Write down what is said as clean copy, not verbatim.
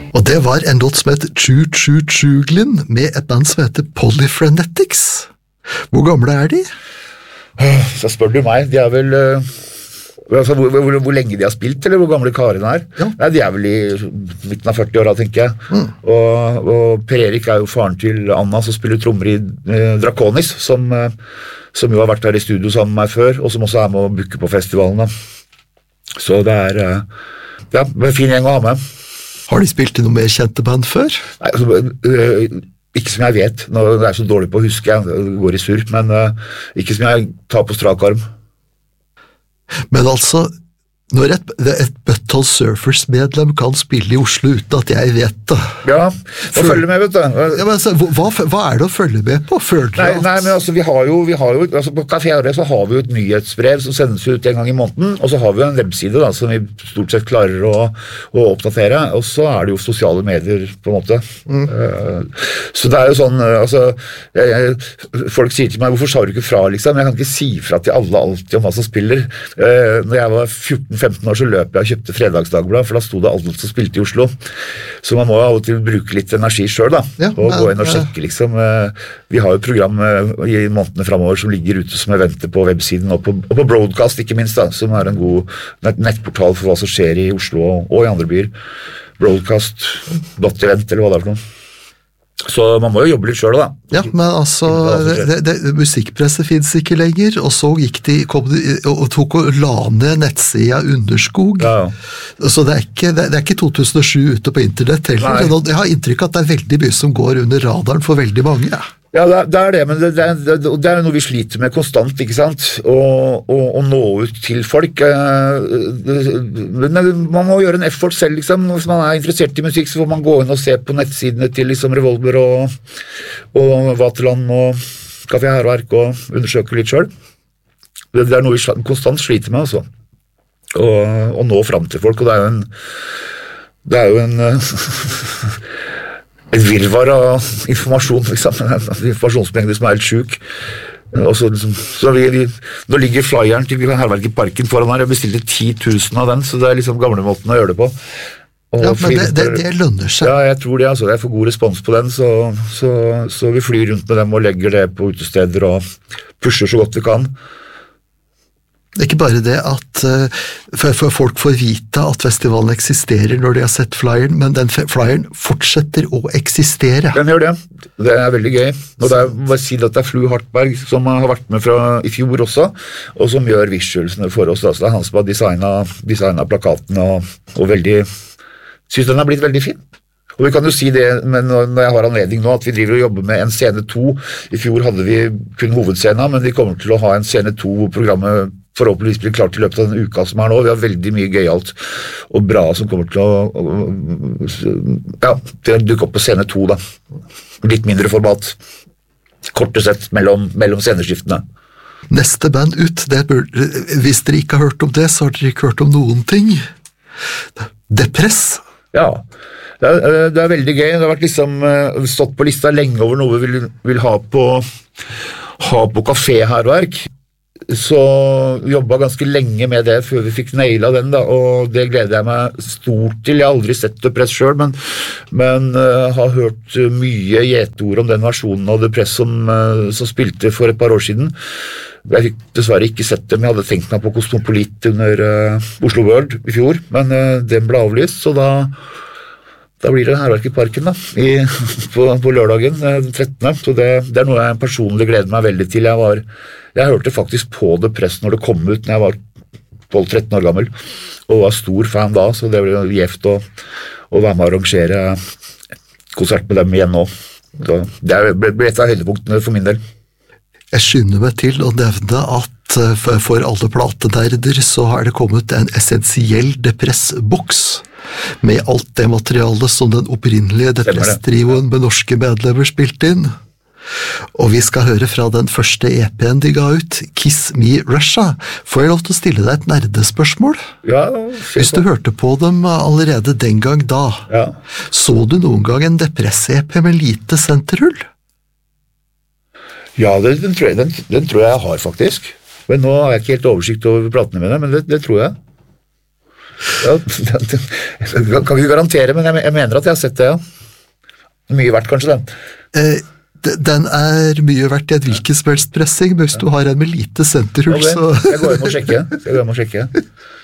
Og det var en låt som het Choo Choo Chooglin med et band som heter Polyfrenetics. Hvor gamle er de? Så spør du meg, de er vel... Altså, hvor lenge de har spilt, eller hvor gamle karene er? Ja. Nei, de er vel i midten av 40-åra, tenker jeg. Og Per Erik er jo faren til Anna, som spiller trommer i Draconis, som jo har vært her i studio sammen med meg før, og som også er med å booke på festivalen. Så det er en fin gjeng å ha med. Har de spilt i noe mer kjente band før? Nei, altså, ikke som jeg vet. Nå er jeg så dårlig på å huske, jeg går i surr, men ikke som jeg tar på strak arm. Men altså, når et Butthole Surfers-medlem kan spille i Oslo uten at jeg vet det... Ja, og følge med, vet du. Ja, men altså, hva er det å følge med på? Nei, men altså, vi har jo altså, på Café Harry så har vi jo et nyhetsbrev som sendes ut en gang i måneden, og så har vi jo en webside da, som vi stort sett klarer å oppdatere, og så er det jo sosiale medier, på en måte. Så det er jo sånn, altså, folk sier til meg, hvorfor sa du ikke fra, liksom? Jeg kan ikke si fra til alle alltid om hva som spiller. Når jeg var 14-15 år så løp jeg og kjøpte Fredagsdagblad, for da sto det alle som spilte i Oslo. Så man må av og til bruke litt energi selv da, og gå inn og sjekke liksom. Vi har jo program i månedene fremover som ligger ute som eventer på websiden, og på Broadcast ikke minst da, som er en god nettportal for hva som skjer i Oslo og i andre byer. Broadcast.event eller hva det er for noe. Så man må jo jobbe litt selv da. Ja, men altså, musikkpresset finnes ikke lenger, og så kom de og tok og la ned nettsida Underskog. Ja. Så det er ikke 2007 ute på internett heller. Jeg har inntrykk av at det er veldig mye som går under radaren for veldig mange. Ja, det er det, men det er noe vi sliter med konstant, ikke sant? Å nå ut til folk. Man må gjøre en effort selv, liksom. Hvis man er interessert i musikk, så får man gå inn og se på nettsidene til liksom Revolver og Vaterland og Café Herverk og undersøke litt selv. Det er noe vi konstant sliter med, altså. Å nå frem til folk, og det er jo en et virvar av informasjon, liksom. En informasjonsmengde som er helt syk. Så nå ligger flyeren til Herverk i Parken foran her, jeg bestilte 10 000 av den, så det er liksom gamle måten å gjøre det på. Ja, men det lønner seg. Ja, jeg tror det, altså. Jeg får god respons på den, så vi flyr rundt med dem og legger det på utesteder og pusher så godt vi kan. Det er ikke bare det at for folk får vite at festivalen eksisterer når de har sett flyeren, men den flyeren fortsetter å eksistere. Den gjør det. Det er veldig gøy. Og det er bare å si at det er Flu Hartberg som har vært med fra i fjor også, og som gjør visualsene for oss. Altså, det er han som har designet plakaten og veldig... Synes den har blitt veldig fin. Og vi kan jo si det, men når jeg har anledning nå, at vi driver og jobber med en scene 2. I fjor hadde vi kun hovedscenen, men vi kommer til å ha en scene 2 hvor programmet forhåpentligvis blir klart i løpet av den uka som er nå. Vi har veldig mye gøyalt og bra som kommer til å dukke opp på scene 2 da. Litt mindre format. Korte sett mellom sceneskiftene. Neste band ut, hvis dere ikke har hørt om det, så har dere ikke hørt om noen ting. Depress. Ja, det er veldig gøy. Det har vært liksom stått på lista lenge over noe vi vil ha på Café Herverk. Så jobbet ganske lenge med det før vi fikk nailet den da, og det gleder jeg meg stort til. Jeg har aldri sett Depress selv, men har hørt mye gjetord om den versjonen av Depress som spilte for et par år siden. Jeg fikk dessverre ikke sett dem. Jeg hadde tenkt meg på Kosmopolit under Oslo World i fjor, men den ble avlyst, så da blir det Herverk i Parken da, på lørdagen 13. Så det er noe jeg personlig gleder meg veldig til. Jeg hørte faktisk på Depress når det kom ut når jeg var 12-13 år gammel, og var stor fan da, så det ble gjevt å være med å arrangere konsert med dem igjen nå. Så det ble et av høydepunktene for min del. Jeg skynder meg til å nevne at for alle platenerder så har det kommet en essensiell Depress-boks med alt det materialet som den opprinnelige Depress-trioen med norske medlemmer spilte inn. Og vi skal høre fra den første EP-en de ga ut, Kiss Me Russia. Får jeg lov til å stille deg et nerdespørsmål? Ja. Hvis du hørte på dem allerede den gang da, så du noen gang en Depress-EP med lite senterhull? Ja, den tror jeg har faktisk. Men nå har jeg ikke helt oversikt over platene mine, men det tror jeg. Ja, jeg kan ikke garantere, men jeg mener at jeg har sett det, ja. Mye verdt, kanskje, den. Den er mye verdt i et hvilket som helst pressing, men hvis du har en med lite senterhull, Okay. så... Jeg går hjem og sjekker.